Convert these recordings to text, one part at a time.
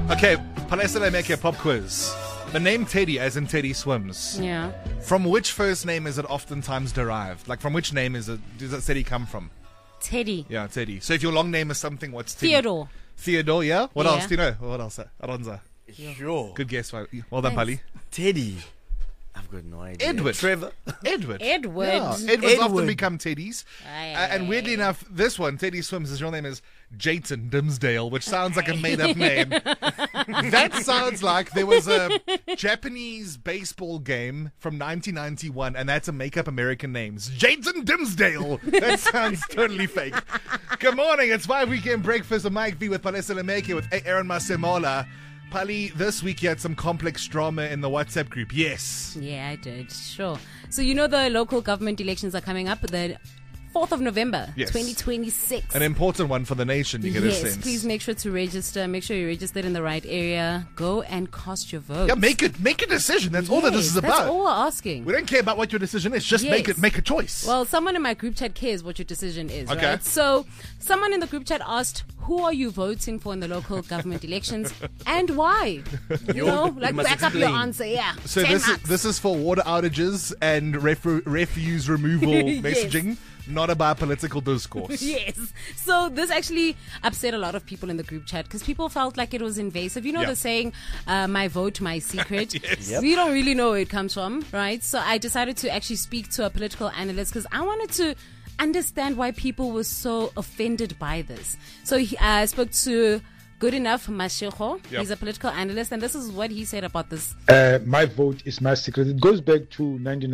Okay, Palesa Lemeke pop quiz. The name Teddy, as in Teddy Swims. Yeah. From which first name is it oftentimes derived? Like, from which name does that Teddy come from? Teddy. Yeah, Teddy. So if your long name is something, what's Teddy? Theodore. Theodore, yeah? What Yeah. else do you know? What else? Alonza. Sure. Good guess. Well done, Thanks. Pali. Teddy. I've got no idea. Edward. Trevor. Edward. Edward. Yeah. Edwards often Edward. become Teddies. Aye, And weirdly enough, this one, Teddy Swims, his real name is Jayton Dimsdale, which sounds like a made-up name. That sounds like there was a Japanese baseball game from 1991, and that's a make-up American names. Jayton Dimsdale. That sounds totally fake. Good morning. It's 5 Weekend Breakfast with Mike V with Palesa Lemeke with Aaron Masemola. Pali, this week you had some complex drama in the WhatsApp group. Yes. Yeah, I did. Sure. So you know the local government elections are coming up. The 4th of November, Yes. 2026. An important one for the nation, you get a Yes, sense. please make sure to register. Make sure you're registered in the right area. Go and cast your vote. Yeah, make a decision. That's all that this is That's about. all we're asking. We don't care about what your decision is. Just Yes. make a choice. Well, someone in my group chat cares what your decision is, Okay. right? So, someone in the group chat asked, "Who are you voting for in the local government elections, and why?" You know, like must back up your explain. answer. Yeah. So 10 this marks. is, this is for water outages and refuse removal Yes. messaging, not about political discourse. Yes. So this actually upset a lot of people in the group chat because people felt like it was invasive. You know Yeah. the saying, "My vote, my secret." Yes. Yep. We don't really know where it comes from, right? So I decided to actually speak to a political analyst because I wanted to understand why people were so offended by this. So I spoke to Good Enough Mashego. Yep. He's a political analyst, and this is what he said about this. My vote is my secret. It goes back to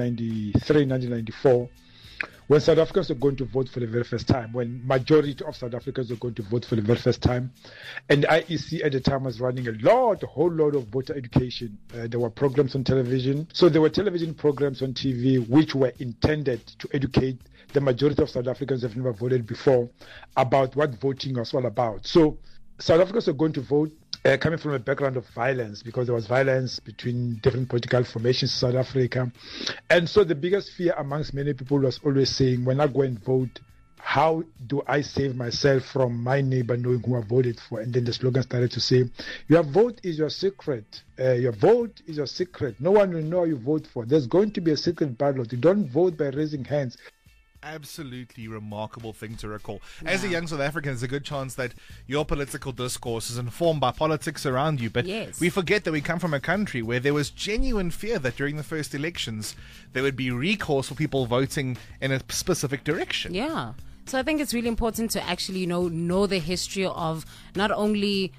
1993, 1994, when South Africans were going to vote for the very first time, when majority of South Africans were going to vote for the very first time. And IEC at the time was running a whole lot of voter education. There were programs on television. So there were television programs on TV which were intended to educate the majority of South Africans who have never voted before about what voting was all about. So South Africans were going to vote coming from a background of violence, because there was violence between different political formations in South Africa. And so the biggest fear amongst many people was always saying, when I go and vote, how do I save myself from my neighbor knowing who I voted for? And then the slogan started to say, your vote is your secret. Your vote is your secret. No one will know who you vote for. There's going to be a secret ballot. You don't vote by raising hands. Absolutely remarkable thing to recall. As a young South African, there's a good chance that your political discourse is informed by politics around you. But Yes. we forget that we come from a country where there was genuine fear that during the first elections, there would be recourse for people voting in a specific direction. Yeah. So I think it's really important to actually know the history of not only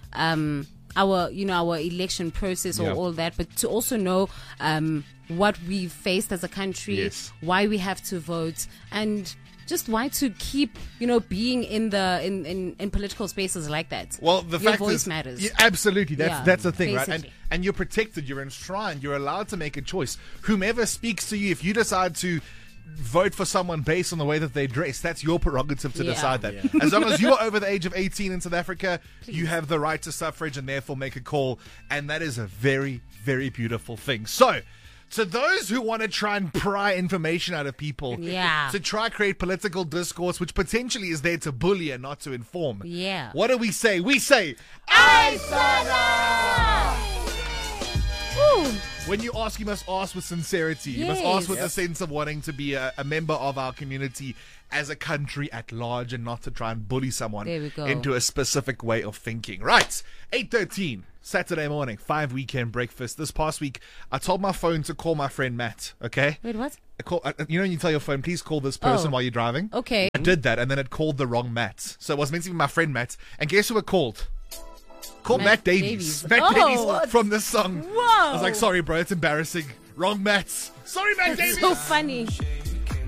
our election process or Yeah. all that, but to also know what we faced as a country, Yes. why we have to vote, and just why to keep being in the in political spaces like that. Well, the Your fact voice is, matters. Yeah, absolutely. That's the thing, right? basically. And you're protected, you're enshrined, you're allowed to make a choice. Whomever speaks to you, if you decide to vote for someone based on the way that they dress, that's your prerogative to Yeah. decide that. As long as you are over the age of 18 in South Africa, you have the right to suffrage and therefore make a call. And that is a very, very beautiful thing. So, to those who want to try and pry information out of people, Yeah. to try create political discourse, which potentially is there to bully and not to inform. Yeah. What do we say? We say, Ooh. when you ask, you must ask with sincerity. You must Yes. ask with a sense of wanting to be a member of our community as a country at large, and not to try and bully someone There we go. into a specific way of thinking. Right, 8:13, Saturday morning, 5 Weekend Breakfast. This past week, I told my phone to call my friend Matt, okay? Wait, what? You know when you tell your phone, please call this person Oh. while you're driving? Okay. I did that, and then it called the wrong Matt. So it was meant to be my friend Matt. And guess who it called? Called Matt Matt Davies. Davies. Matt Oh, Davies what? from this song. Whoa. I was like, sorry, bro, it's embarrassing. Wrong Matt. Sorry, Matt Davies. So funny.